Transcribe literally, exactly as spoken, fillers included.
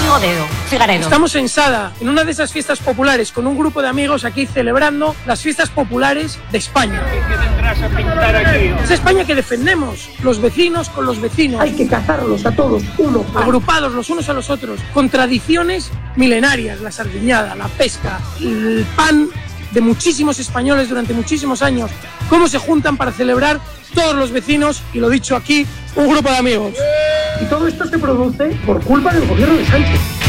Figaredo. Figaredo. Estamos en Sada, en una de esas fiestas populares, con un grupo de amigos aquí celebrando las fiestas populares de España. ¿Qué vendrás a pintar aquí? Es España que defendemos, los vecinos con los vecinos. Hay que cazarlos a todos, uno, agrupados los unos a los otros, con tradiciones milenarias, la sardiñada, la pesca, el pan de muchísimos españoles durante muchísimos años, cómo se juntan para celebrar todos los vecinos, y lo dicho aquí, un grupo de amigos. Y todo esto se produce por culpa del gobierno de Sánchez.